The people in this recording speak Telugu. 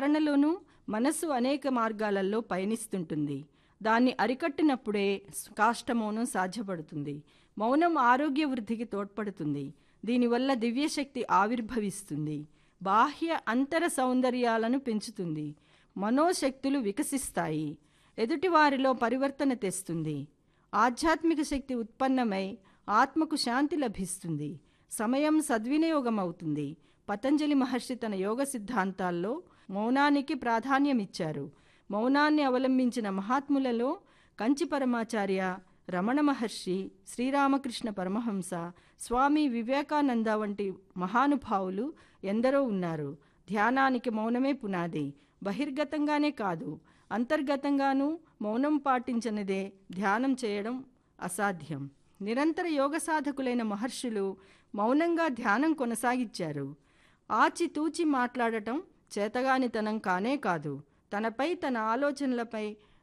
ధారణలోనూ మనస్సు అనేక మార్గాలలో పయనిస్తుంటుంది. దాన్ని అరికట్టినప్పుడే కాష్టమౌనం సాధ్యపడుతుంది. మౌనం ఆరోగ్య వృద్ధికి తోడ్పడుతుంది. దీనివల్ల దివ్యశక్తి ఆవిర్భవిస్తుంది. బాహ్య అంతర సౌందర్యాలను పెంచుతుంది. మనోశక్తులు వికసిస్తాయి. ఎదుటివారిలో పరివర్తన తెస్తుంది. ఆధ్యాత్మిక శక్తి ఉత్పన్నమై ఆత్మకు శాంతి లభిస్తుంది. సమయం సద్వినియోగమవుతుంది. పతంజలి మహర్షి తన యోగ సిద్ధాంతాల్లో మౌనానికి ప్రాధాన్యమిచ్చారు. మౌనాన్ని అవలంబించిన మహాత్ములలో కంచి పరమాచార్య, రమణ మహర్షి, శ్రీరామకృష్ణ పరమహంస, స్వామి వివేకానంద వంటి మహానుభావులు ఎందరో ఉన్నారు. ధ్యానానికి మౌనమే పునాది. బహిర్గతంగానే కాదు, అంతర్గతంగానూ మౌనం పాటించనిదే ధ్యానం చేయడం అసాధ్యం. నిరంతర యోగ సాధకులైన మహర్షులు మౌనంగా ధ్యానం కొనసాగించారు. ఆచితూచి మాట్లాడటం చేతగానితనం కానే కాదు. తనపై, తన ఆలోచనలపై